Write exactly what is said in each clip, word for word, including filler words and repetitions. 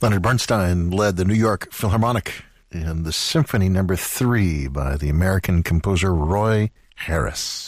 Leonard Bernstein led the New York Philharmonic in the Symphony Number Three by the American composer Roy Harris.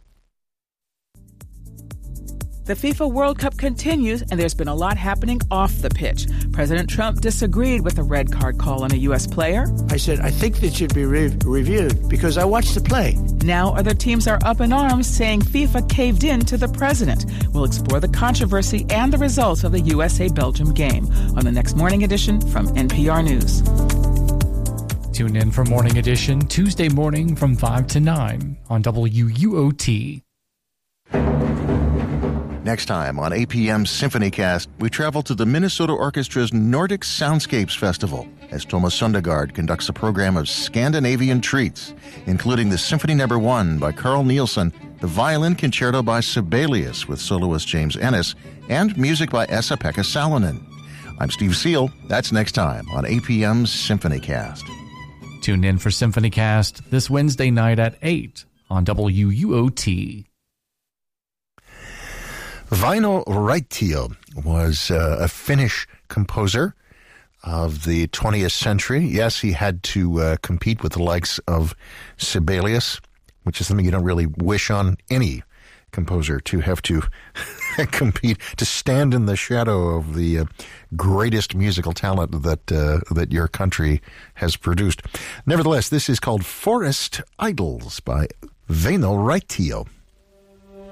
The FIFA World Cup continues, and there's been a lot happening off the pitch. President Trump disagreed with a red card call on a U S player. I said, I think that should be re- reviewed because I watched the play. Now other teams are up in arms saying FIFA caved in to the president. We'll explore the controversy and the results of the U S A-Belgium game on the next Morning Edition from N P R News. Tune in for Morning Edition Tuesday morning from five to nine on W U O T. Next time on A P M's SymphonyCast, we travel to the Minnesota Orchestra's Nordic Soundscapes Festival as Thomas Sundergaard conducts a program of Scandinavian treats, including the Symphony Number One by Carl Nielsen, the Violin Concerto by Sibelius with soloist James Ennis, and music by Esa-Pekka Salonen. I'm Steve Seal. That's next time on A P M's SymphonyCast. Tune in for SymphonyCast this Wednesday night at eight on W U O T. Väinö Raitio was uh, a Finnish composer of the twentieth century. Yes, he had to uh, compete with the likes of Sibelius, which is something you don't really wish on any composer, to have to compete, to stand in the shadow of the uh, greatest musical talent that uh, that your country has produced. Nevertheless, this is called Forest Idols by Väinö Raitio.